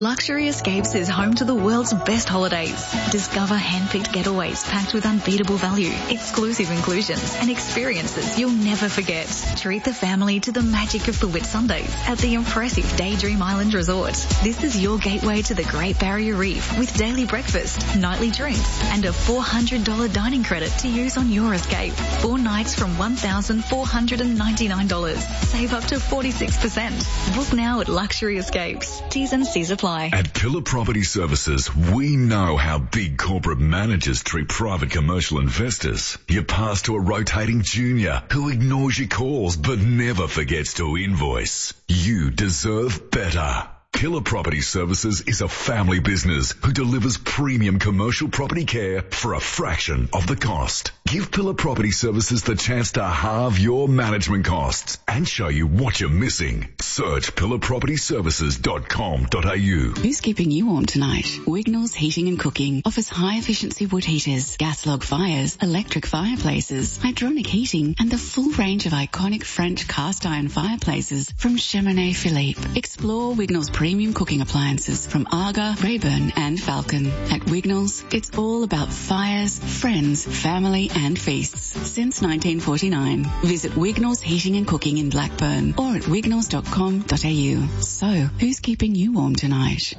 Luxury Escapes is home to the world's best holidays. Discover hand-picked getaways packed with unbeatable value, exclusive inclusions, and experiences you'll never forget. Treat the family to the magic of the Whitsundays at the impressive Daydream Island Resort. This is your gateway to the Great Barrier Reef with daily breakfast, nightly drinks, and a $400 dining credit to use on your escape. 4 nights from $1,499. Save up to 46%. Book now at Luxury Escapes. T's and C's apply. At Pillar Property Services, we know how big corporate managers treat private commercial investors. You pass to a rotating junior who ignores your calls but never forgets to invoice. You deserve better. Pillar Property Services is a family business who delivers premium commercial property care for a fraction of the cost. Give Pillar Property Services the chance to halve your management costs and show you what you're missing. Search pillarpropertyservices.com.au. Who's keeping you warm tonight? Wignall's Heating and Cooking offers high-efficiency wood heaters, gas log fires, electric fireplaces, hydronic heating, and the full range of iconic French cast-iron fireplaces from Cheminée Philippe. Explore Wignall's premium cooking appliances from Arga, Rayburn and Falcon. At Wignall's, it's all about fires, friends, family and feasts. Since 1949. Visit Wignall's Heating and Cooking in Blackburn or at wignalls.com.au. So, who's keeping you warm tonight?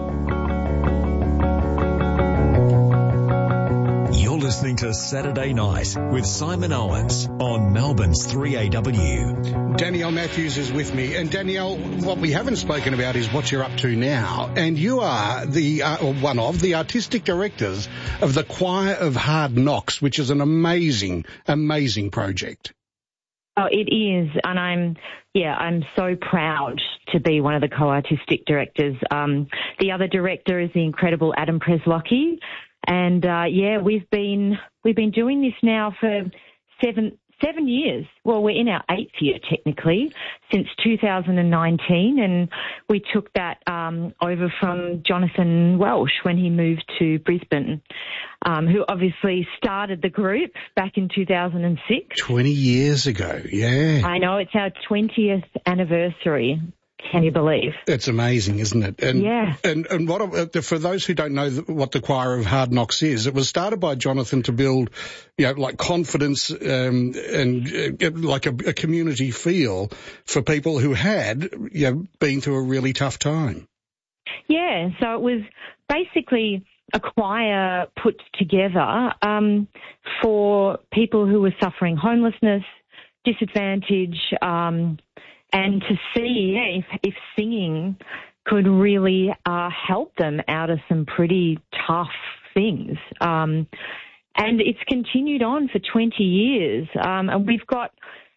You're listening to Saturday Night with Simon Owens on Melbourne's 3AW. Danielle Matthews is with me. And Danielle, what we haven't spoken about is what you're up to now. And you are one of the artistic directors of the Choir of Hard Knocks, which is an amazing, amazing project. Oh, it is. And I'm so proud to be one of the co-artistic directors. The other director is the incredible Adam Preslocky. And we've been doing this now for seven years. Well, we're in our 8th year technically since 2019, and we took that over from Jonathan Welsh when he moved to Brisbane, who obviously started the group back in 2006. 20 years ago, yeah. I know, it's our 20th anniversary. Can you believe? It's amazing, isn't it? And, yeah. And what for those who don't know what the Choir of Hard Knocks is, it was started by Jonathan to build, like confidence and like a community feel for people who had, been through a really tough time. Yeah, so it was basically a choir put together for people who were suffering homelessness, disadvantage, and to see if singing could really help them out of some pretty tough things. And it's continued on for 20 years. And we've got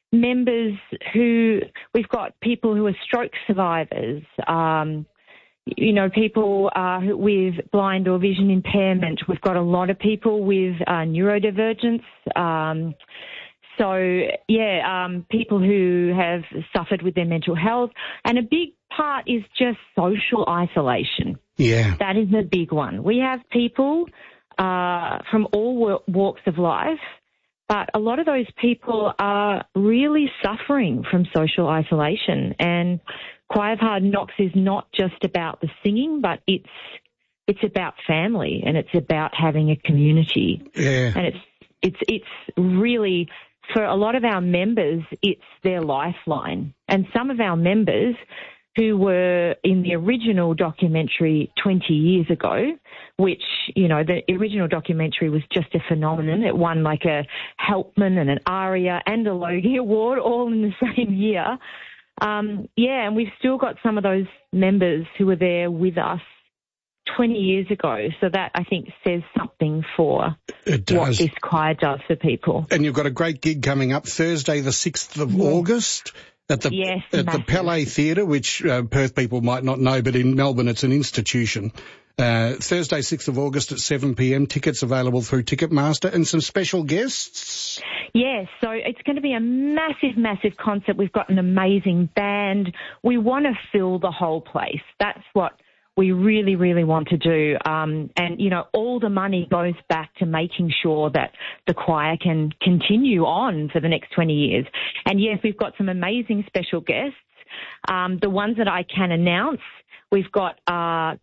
we've got people who are stroke survivors, people with blind or vision impairment. We've got a lot of people with neurodivergence. People who have suffered with their mental health. And a big part is just social isolation. Yeah. That is a big one. We have people from all walks of life, but a lot of those people are really suffering from social isolation. And Choir of Hard Knocks is not just about the singing, but it's about family, and it's about having a community. Yeah. And it's really... For a lot of our members, it's their lifeline. And some of our members who were in the original documentary 20 years ago, which, the original documentary was just a phenomenon. It won like a Helpman and an ARIA and a Logie Award all in the same year. And we've still got some of those members who were there with us 20 years ago. So that, I think, says something for what this choir does for people. And you've got a great gig coming up Thursday, the 6th of August at the Palais Theatre, which Perth people might not know, but in Melbourne it's an institution. Thursday, 6th of August at 7 p.m. Tickets available through Ticketmaster, and some special guests. Yes, so it's going to be a massive, massive concert. We've got an amazing band. We want to fill the whole place. That's what we really, really want to do. All the money goes back to making sure that the choir can continue on for the next 20 years. And yes, we've got some amazing special guests. The ones that I can announce, We've got